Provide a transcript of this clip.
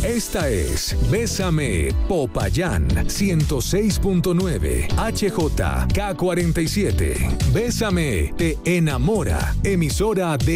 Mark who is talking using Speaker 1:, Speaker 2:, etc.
Speaker 1: Esta es Bésame Popayán 106.9 HJK47. Bésame te enamora. Emisora de